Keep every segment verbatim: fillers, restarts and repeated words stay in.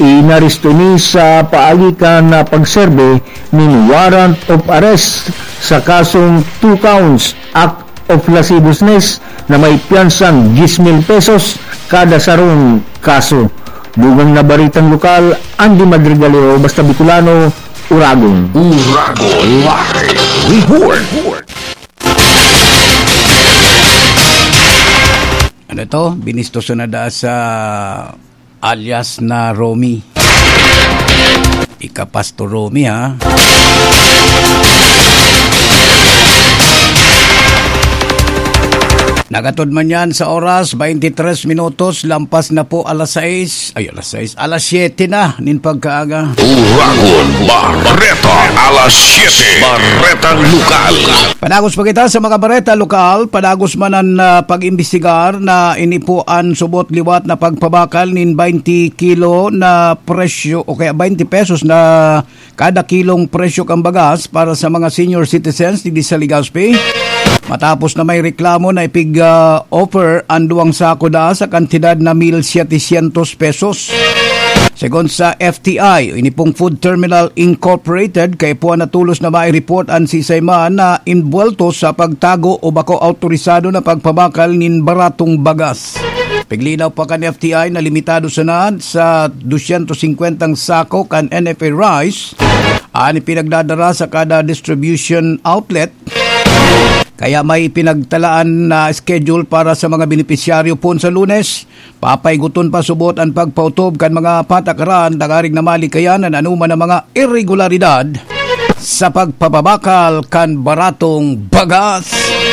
Inaristo ni sa paalikan na pagserbe nin warrant of arrest sa kasong two counts act of lasciviousness na may piyansang ten mil pesos kada sarong kaso. Dugang na baritang lokal, Andy Madrigaleo, Basta Bicolano, Uragon. Uragon Live Report. Ano to? Binistoso na da sa alias na Romy. Ika-Pastor Romy, ha? Nagatod man yan sa oras, twenty-tres minutos, lampas na po alas sais, ay alas sais, alas siyete na, nin pagkaaga. Uragon Barreta, alas siyete, Barretang Lokal. Panagos pa kita sa mga Barreta Lokal, panagos manan uh, pag-imbestigar na inipuan subot liwat na pagpabakal nin twenty kilo na presyo, o kaya twenty pesos na kada kilong presyo kang bagas para sa mga senior citizens di sa Legazpi. Matapos na may reklamo na ipig uh, offer ang duwang sako da sa kantidad na one thousand seven hundred pesos. Segon sa F T I, ini pong Food Terminal Incorporated, kay po natulos na mai-report ang sisayman na inbuelto sa pagtago o bako autorisado na pagpabakal nin baratong bagas. Piglinaw pa kan F T I na limitado sanad sa two hundred fifty sako kan N F A rice, ani pinagdadara sa kada distribution outlet. Kaya may pinagtalaan na schedule para sa mga benepisyaryo po sa Lunes. Papayguton pa subot ang pagpautob kan mga patakaran tagarig na malikayan na anuman ng mga irregularidad sa pagpapabakal kan baratong bagas.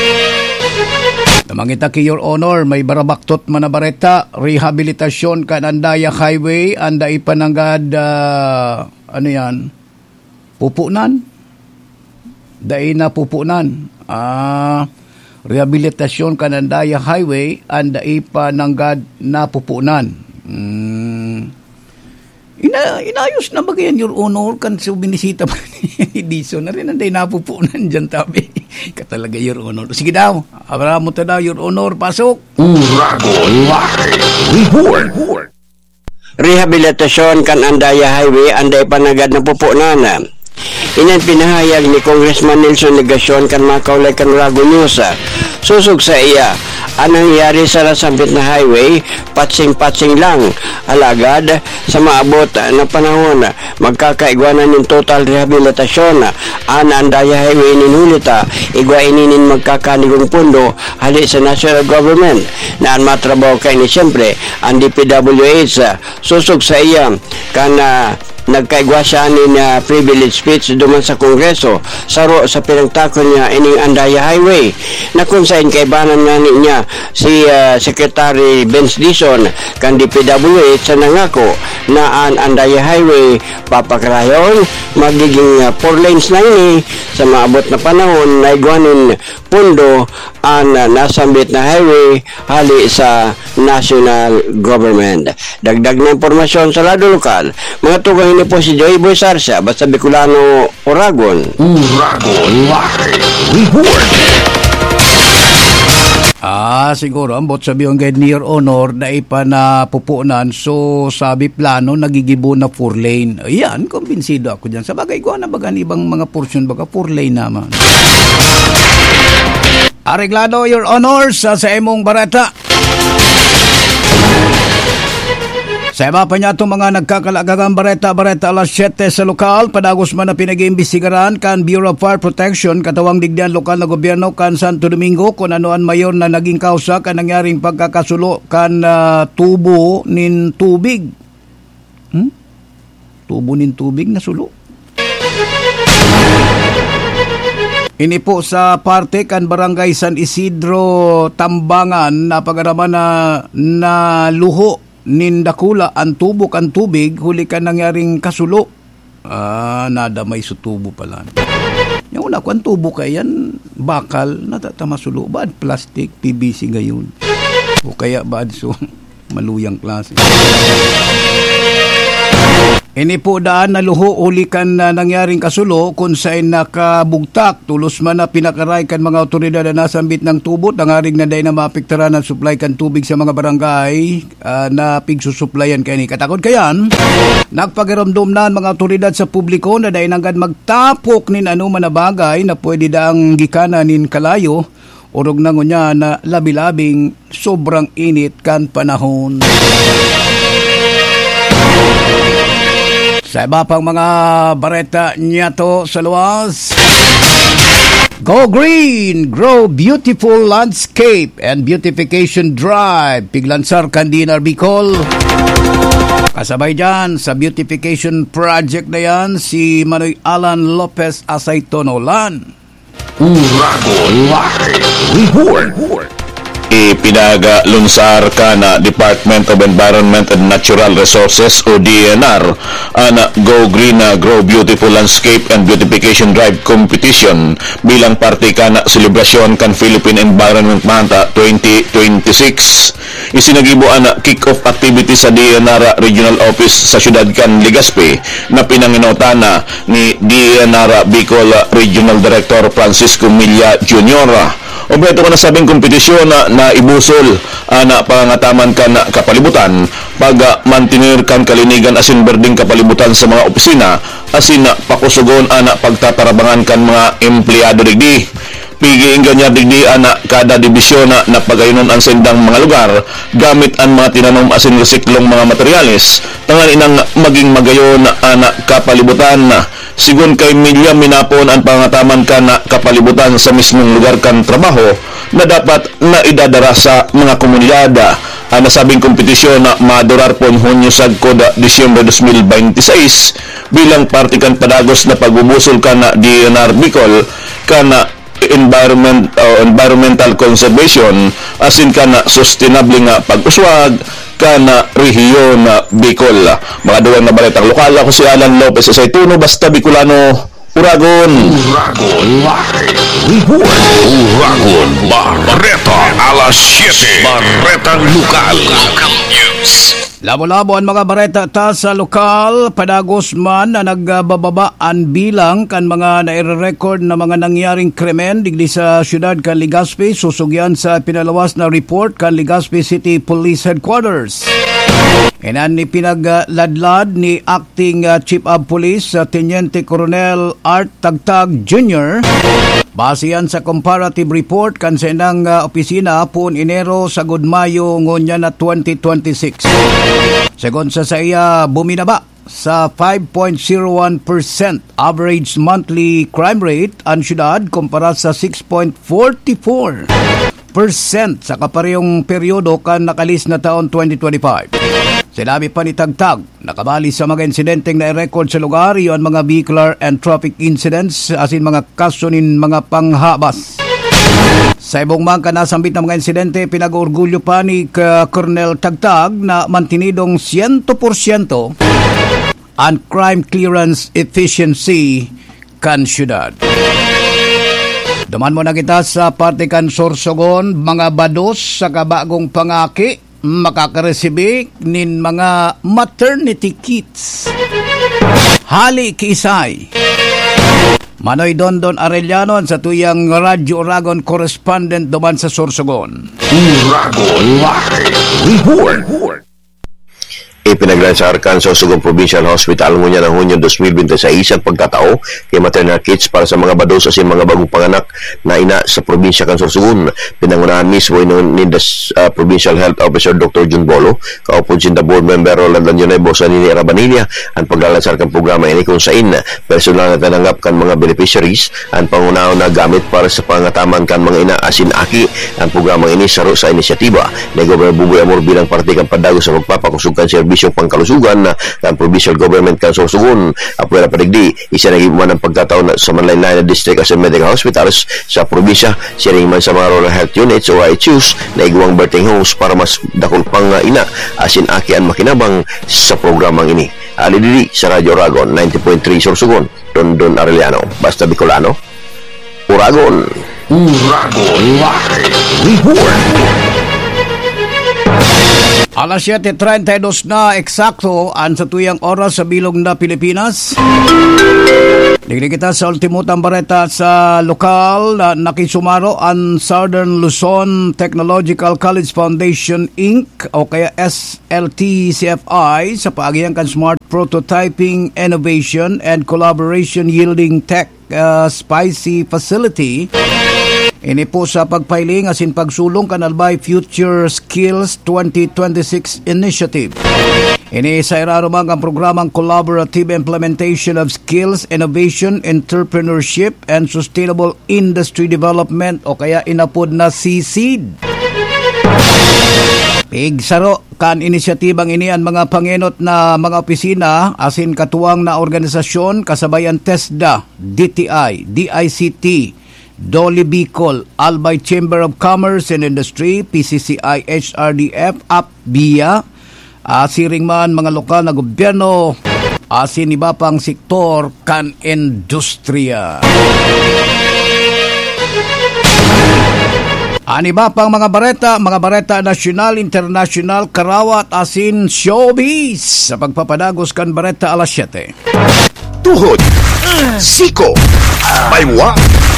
Namangita ki Your Honor, may barabaktot manabareta, rehabilitasyon kan Andaya Highway, anda ipananggad, uh, ano yan, pupunan? Dahil na pupunan. Ah, rehabilitasyon kanandaya highway anda ipa nanggad na pupunan. Mm. Ina inayos na ba yan Your Honor kan sa binisita pa ni Dison na rin anday napupunan dyan tabi. Katalaga Your Honor. Sige daw, abra mo ta daw Your Honor, pasok. Uragon Live Report. Rehabilitasyon kan Andaya Highway anday panagad na pupunan. Inan pinahayag ni Congressman Nelson Negacion kan makaulay kan Uragon News. Susog sa iya, anang nangyari sa nasambit na highway, patsing-patsing lang. Alagad, sa maabot na panahon, magkakaigwanan ng total rehabilitasyon. Ana Andaya Highway ninulita, igwa ininin magkakanigong pundo hali sa national government. Naan matrabaho kay ni siyempre, ang D P W H. Susog sa iya, kan uh, nagkaigwa siya ni na privilege speech duman sa Kongreso saro sa pinagtakon niya ining Andaya Highway na kung saan kaibanan nga niya si uh, Secretary Benz Dison kan D P W H sa nangako na ang Andaya Highway papakarayon magiging uh, four lanes na ini sa maabot na panahon na igwanin pundo ang uh, nasambit na highway hali sa national government. Dagdag na impormasyon sa lado lokal, mga tugang ini po si Joy Boy Sarsa, Basta Bicolano, Uragon. Uragon Live Report. Ah, siguro, ambot sabi yung guide ni Your Honor na ipa na pupunan, so sabi plano, nagigibo na four lane. Ayan, kumbinsido ako dyan. Sa bagay ko, na bagan ibang mga portion, baga four lane naman. Areglado, Your Honor, sa sa imong barata. Sa iba pa niya itong mga nagkakalagagang bareta-bareta alas siyete sa lokal, padagos man na pinag-iimbestigaran kan Bureau of Fire Protection, katawang digdian lokal na gobyerno kan Santo Domingo, kung ano ang mayor na naging kausa kan nangyaring pagkakasulo kan uh, tubo nin tubig. Hmm? Tubo nin tubig na sulo. Ini po sa parte kan Barangay San Isidro, Tambangan, na pag-araman na, na luho nindakula ang tubo kan tubig huli ka nangyaring kasulo. Ah, nada may sutubo pala. Yung una ko ang tubo kayan bakal natatama sulo ba plastic P V C gayon. O kaya ba so maluyang klase. Ini po daan naluho ulikan na nangyaring kasulo kung saan nakabugtak. Tulos man na pinakaray kan mga otoridad na nasambit ng tubot. Nangaring na dahil na maapektaran ang supply kan tubig sa mga barangay uh, na pigsusuplayan kayo ni. Katakot kayan, nagpagiramdom na ang mga otoridad sa publiko na dahil nanggan magtapok nin anuman na bagay na pwede daang gikanan nin kalayo. Urog na ngunya na labi-labing sobrang init kan panahon. Sa iba pang mga bareta niya to sa luwas, Go Green! Grow Beautiful Landscape and Beautification Drive. Piglansar Kandinar Bicol. Kasabay dyan sa beautification project na yan, si Manoy Alan Lopez Asaytonolan. Urago Live Report. Ipinaga-lunsar ka na Department of Environment and Natural Resources o D E N R ang Go Green na Grow Beautiful Landscape and Beautification Drive Competition bilang parte ka na selebrasyon kan Philippine Environment Month twenty twenty-six. Isinagibuan na kick-off activity sa D E N R Regional Office sa siyudad kan Legazpi na pinanginota na ni D E N R Bicol Regional Director Francisco Milla Junior Obreto ka na sabing kompetisyon na, na ibusol uh, na pangangataman ka na kapalibutan pag uh, mantinir kan kalinigan asin berding kapalibutan sa mga opisina asin na pakusugon ana pagtatarabangan kan mga empleyado digdi. Pigiing ganyan digdi ana kada dibisyon na napagayunon ang sendang mga lugar gamit ang mga tinanom asin resiklong mga materyales tangan inang maging magayon ana kapalibutan na sigun kay Milya minapon ang pangataman ka na kapalibutan sa mismong lugar kan trabaho na dapat na idadara sa mga komunidad. Ang nasabing kompetisyon na madurar pon Hunyo sagkod Disyembre twenty twenty-six bilang parte kan padagos na pagbubusol ka na D E N R Bicol ka na environment uh, environmental conservation asin ka na sustainable nga pag-uswag kana rehiyon na Bicol. Mga duwang na balitang lokal, ako si Alan Lopez Asaytono, basta Bicolano, Uragon. Uragon Live Report. Uragon Barreta alas siete. Barretang Lokal. Local News. Labo-labo ang mga bareta ta sa lokal, padagos man na nagbababaan bilang kan mga naire-record na mga nangyaring krimen digdi sa siyudad kan Legazpi, susugyan sa pinalawas na report kan Legazpi City Police Headquarters. Inan ni pinagladlad ni Acting uh, Chief of Police uh, Teniente Coronel Art Tagtag Junior Base yan sa comparative report kan sa inang uh, opisina pun Enero sa Mayo ngonya na twenty twenty-six. Segon sa saya buminaba sa five point zero one percent average monthly crime rate ang syudad kumpara sa six point four four percent sa kaparehong peryodo kan nakalis na taon twenty twenty-five. Sinabi pa ni Tagtag, nakabali sa mga insidenteng na-record sa lugar iyon mga vehicular and traffic incidents asin mga kaso nin mga panghabas. Sa ibong mga kanasambit ng mga insidente, pinag-orgulyo pa ni Colonel Tagtag na mantinidong one hundred percent ang crime clearance efficiency kan syudad. Duman mo na kita sa parte kan Sorsogon, mga bados sa kabagong pangaki makakaresibik nin mga maternity kits. Hali Kisay. Manoy Dondon Arellano sa tuyang Radyo Uragon correspondent duman sa Sorsogon. Uragon Live Report. Ipinaglansar kan sa Sorsogon Provincial Hospital ngunya ng Hunyo twenty twenty-six ang pagkatao kay maternal kits para sa mga bados asin mga bagong panganak na ina sa probinsya kan Sorsogon. Pinangunahan mismo ni the uh, Provincial Health Officer Doctor Jun Bolo, kaupod sinta board member Roland Lanyonevo sa Nini Arabanilla ang paglalansar kan programa ini kung sain personal na tananggap kan mga beneficiaries ang pangunahon na gamit para sa pangataman kan mga ina asin aki. Ang programa ini saro sa inisyatiba ni Governor Buboy Amor bilang parte kan padagos sa pagpapakusog kan serbisyong pangkalusugan na kan provincial government kan Sorsogon. Apuera padigdi isa nagibuman ang pagkataon sa Manlaynay District as medical hospitals sa probinsya siring man sa mga rural health units o I C Us na iguang birthing homes para mas dakol pang ina asin aki ang makinabang sa programang ini. Ali dili sa Radyo Uragon ninety point three Sorsogon, Dondon Arellano, basta Bicolano, Uragon. Uragon Live Report. Alas siyete treinta y dos na eksakto an sa tuyang oras sa bilog na Pilipinas. Digdi kita sa ultimutang bareta sa lokal na nakisumaro ang Southern Luzon Technological College Foundation Incorporated o kaya S L T C F I sa paagihang kan Smart Prototyping Innovation and Collaboration Yielding Tech uh, Spicy Facility. Ini po sa pagpailing asin pagsulong kan Albay Future Skills twenty twenty-six Initiative. Ini sa irarumang ang programang Collaborative Implementation of Skills, Innovation, Entrepreneurship, and Sustainable Industry Development o kaya inapod na C S I D. Pigsaro kan inisyatibang ini ang mga pangenot na mga opisina asin katuwang na organisasyon kasabayan TESDA, D T I, D I C T, Doli Bicol, Albay Chamber of Commerce and Industry, P C C I H R D F, A P B I A, asiring man mga lokal na gobyerno, asin iba pang sektor kan industriya. Ani ba pang mga bareta, mga bareta nasyonal, international, karawat, asin showbiz sa pagpapadagos kan bareta alas siyete. Tuhod, siko, baywa,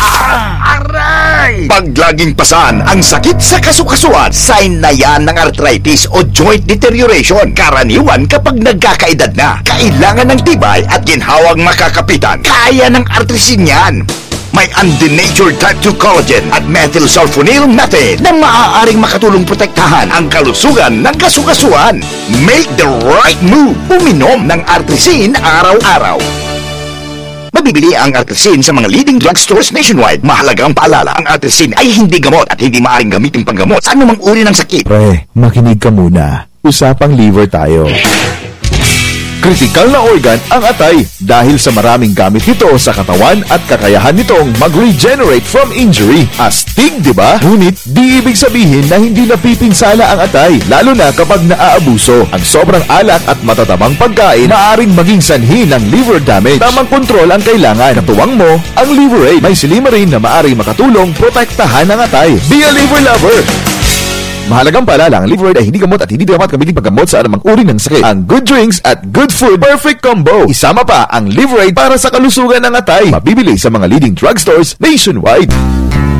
aray! Paglaging pasan ang sakit sa kasukasuan, sign na yan ng arthritis o joint deterioration. Karaniwan kapag nagkakaedad na, kailangan ng tibay at ginhawang makakapitan. Kaya ng artrisin yan. May undenatured type two collagen at methylsulfonyl methane na maaaring makatulong protektahan ang kalusugan ng kasukasuan. Make the right move. Uminom ng artrisin araw-araw. Mabibili ang artrisin sa mga leading drugstores nationwide. Mahalagang paalala, ang artrisin ay hindi gamot at hindi maaaring gamitin panggamot sa anumang uri ng sakit. Pre, makinig ka muna. Usapang liver tayo. Kritikal na organ ang atay dahil sa maraming gamit nito sa katawan at kakayahan nitong mag-regenerate from injury. Astig, di ba? Ngunit di ibig sabihin na hindi napipinsala ang atay, lalo na kapag naaabuso. Ang sobrang alak at matatabang pagkain maaaring maging sanhi ng liver damage. Tamang kontrol ang kailangan. Katuwang mo ang Liverade. May silimarin na maaaring makatulong protektahan ang atay. Be a liver lover! Mahalagang paalala, ang Liverade ay hindi gamot at hindi dapat gamitin paggamot sa anumang uri ng sakit. Ang good drinks at good food, perfect combo. Isama pa ang Liverade para sa kalusugan ng atay. Mabibili sa mga leading drugstores nationwide.